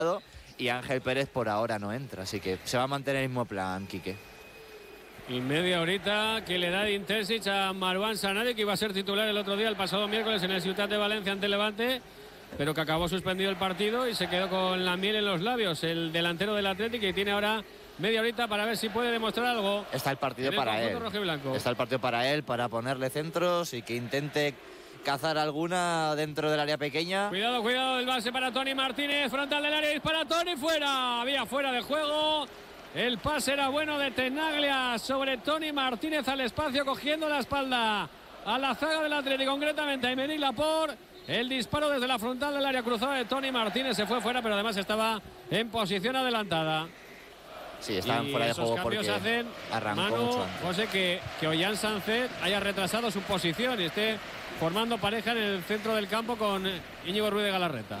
y Ángel Pérez por ahora no entra, así que se va a mantener el mismo plan, Quique. Y media horita que le da de Intesic a Marwan Sanadi, que iba a ser titular el otro día, el pasado miércoles en el Ciutat de Valencia ante Levante, pero que acabó suspendido el partido y se quedó con la miel en los labios el delantero del Atlético, y tiene ahora media horita para ver si puede demostrar algo. Está el partido para él. Está el partido para él, para ponerle centros y que intente cazar alguna dentro del área pequeña. Cuidado, cuidado, el base para Tony Martínez, frontal del área, dispara Tony, fuera, había fuera de juego. El pase era bueno de Tenaglia sobre Tony Martínez al espacio, cogiendo la espalda a la zaga del Atlético, concretamente a Aymeric Laporte. El disparo desde la frontal del área cruzada de Tony Martínez se fue fuera, pero además estaba en posición adelantada. Sí, estaban fuera de juego porque hacen, arrancó Manu, mucho antes. José, que Ollán Sancet haya retrasado su posición y esté formando pareja en el centro del campo con Íñigo Ruiz de Galarreta.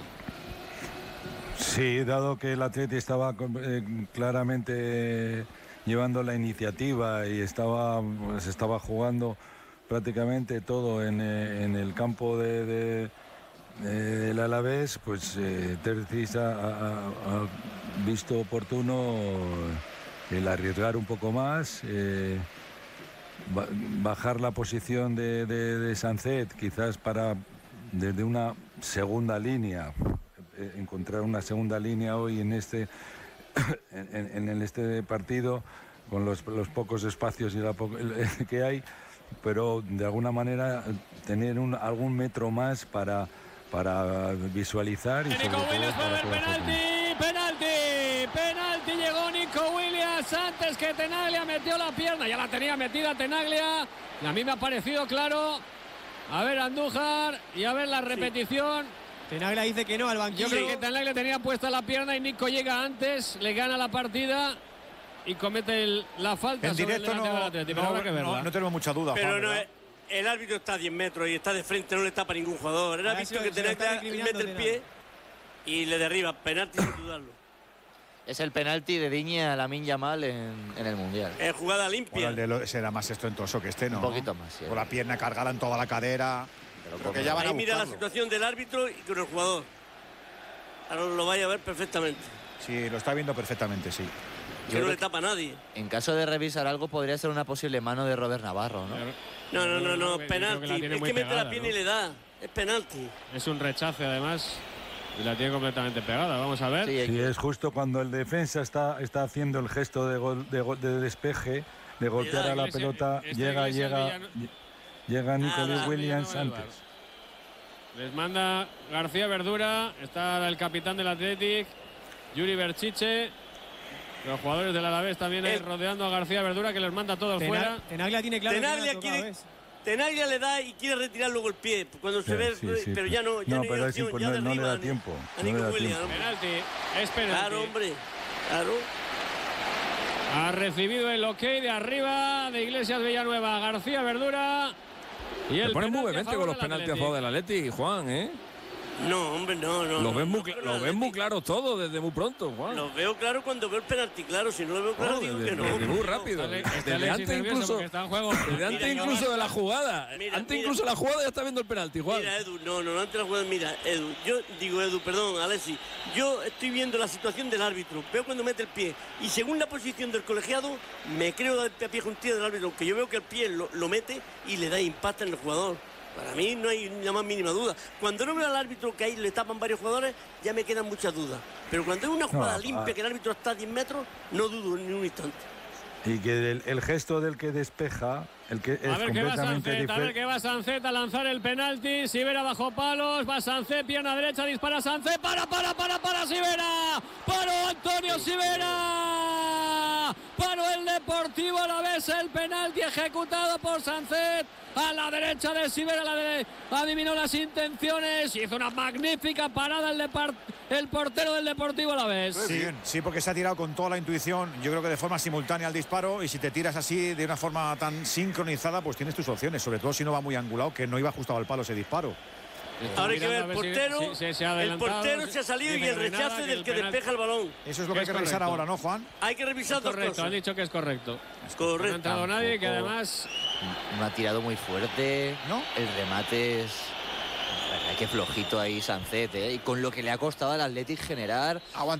Sí, dado que el Atleti estaba claramente llevando la iniciativa y se estaba jugando prácticamente todo en el campo del Alavés, pues Terzic ha visto oportuno el arriesgar un poco más, bajar la posición de Sancet, quizás para desde una segunda línea, encontrar una segunda línea hoy en este partido con los pocos espacios que hay, pero de alguna manera tener algún metro más para visualizar y sobre todo penalti, llegó Nico Williams antes que Tenaglia, metió la pierna, ya la tenía metida Tenaglia y a mí me ha parecido claro. A ver Andújar y a ver la repetición. Tenaglia dice que no al banquillo. Yo creo que Tenaglia tenía puesta la pierna y Nico llega antes, le gana la partida y comete la falta. En directo no tenemos mucha duda, pero Juan, no, el árbitro está a 10 metros y está de frente, no le tapa a ningún jugador. Era visto que Tenaglia mete el pie y le derriba. Penalti sin dudarlo. Es el penalti de Digne a Lamine Yamal en el Mundial. Es jugada limpia. Bueno, ese era más estentoso que este, ¿no? Un poquito más, sí. Con la pierna cargada en toda la cadera. Creo que ya van a mira la situación del árbitro y con el jugador. Ahora lo vaya a ver perfectamente. Sí, lo está viendo perfectamente, sí. Que no le tapa a nadie. En caso de revisar algo, podría ser una posible mano de Robert Navarro, ¿no? No, penalti. Es que mete la pierna y le da. Es penalti. Es un rechace, además. Y la tiene completamente pegada, vamos a ver. Sí, es justo cuando el defensa está haciendo el gesto de despeje, de golpear a la pelota, llega Nico Williams antes. Les manda García Verdura, está el capitán del Athletic, Yuri Berchiche. Los jugadores del Alavés también rodeando a García Verdura, que les manda todos fuera. Tenaglia tiene claro. Tenaglia le da y quiere retirar luego el pie cuando se ve, pero ya no. No, pero no le da tiempo. Penalti, es penalti. Claro, hombre, claro. Ha recibido el ok de arriba de Iglesias Villanueva, García Verdura. Y te pones muy vehemente con los penaltis a favor del Atleti, Juan, ¿eh? No, hombre, no. Lo ves muy claro todo desde muy pronto, Juan. Lo veo claro cuando veo el penalti claro. Si no lo veo claro, digo que no. Muy rápido. Desde antes incluso de la jugada. Antes incluso de la jugada ya está viendo el penalti, Juan. Mira, Edu, no, antes de la jugada, mira, Edu. Perdón, Alexis. Yo estoy viendo la situación del árbitro. Veo cuando mete el pie. Y según la posición del colegiado, me creo del pie juntillo del árbitro. Aunque yo veo que el pie lo mete y le da impacto en el jugador. Para mí no hay la más mínima duda. Cuando no veo al árbitro que ahí le tapan varios jugadores, ya me quedan muchas dudas. Pero cuando es una jugada limpia, que el árbitro está a 10 metros, no dudo ni un instante. Y que el gesto del que despeja, el que es completamente diferente. A ver que va Sancet a lanzar el penalti. Sivera bajo palos, va Sancet, pierna derecha, dispara Sancet, para Sivera. Paró Antonio Sivera. Paró el Deportivo Alavés, el penalti ejecutado por Sancet. A la derecha de Sivera, adivinó las intenciones, hizo una magnífica parada el portero del Deportivo Alavés. Sí, porque se ha tirado con toda la intuición, yo creo que de forma simultánea al disparo, y si te tiras así de una forma tan sincronizada, pues tienes tus opciones, sobre todo si no va muy angulado, que no iba ajustado al palo ese disparo. Ahora hay que ver el portero. El portero se ha salido y el rechace del que despeja el balón. Eso es lo que hay que revisar ahora, ¿no, Juan? Hay que revisar dos cosas. Han dicho que es correcto. Es correcto. No ha entrado nadie, que además no ha tirado muy fuerte. ¿No? El remate es Qué flojito ahí Sancet, ¿eh? Y con lo que le ha costado al Athletic generar